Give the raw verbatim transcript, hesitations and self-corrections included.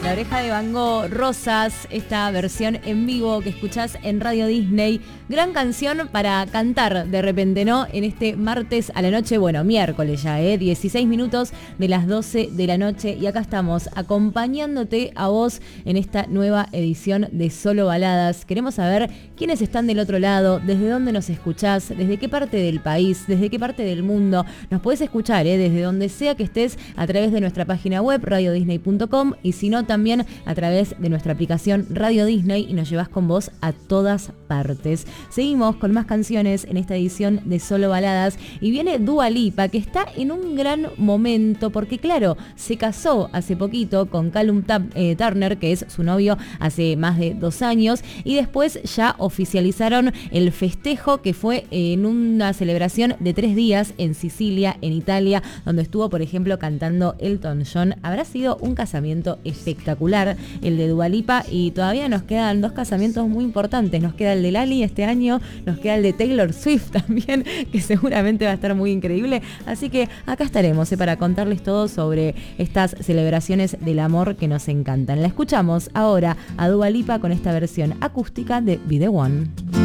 La Oreja de Van Gogh, Rosas, esta versión en vivo que escuchás en Radio Disney. Gran canción para cantar de repente, ¿no? En este martes a la noche, bueno, miércoles ya, ¿eh? dieciséis minutos de las doce de la noche. Y acá estamos acompañándote a vos en esta nueva edición de Solo Baladas. Queremos saber quiénes están del otro lado, desde dónde nos escuchás, desde qué parte del país, desde qué parte del mundo. Nos podés escuchar, ¿eh? Desde donde sea que estés, a través de nuestra página web, radio disney punto com, y si no, también a través de nuestra aplicación Radio Disney, y nos llevas con vos a todas partes. Seguimos con más canciones en esta edición de Solo Baladas, y viene Dua Lipa, que está en un gran momento, porque claro, se casó hace poquito con Callum eh, Turner, que es su novio hace más de dos años, y después ya oficializaron el festejo, que fue en una celebración de tres días en Sicilia, en Italia, donde estuvo, por ejemplo, cantando Elton John. Habrá sido un casamiento espectacular el de Dua Lipa, y todavía nos quedan dos casamientos muy importantes. Nos queda el de Lali este año, nos queda el de Taylor Swift también, que seguramente va a estar muy increíble. Así que acá estaremos, ¿eh? Para contarles todo sobre estas celebraciones del amor que nos encantan. La escuchamos ahora a Dua Lipa con esta versión acústica de Be The One.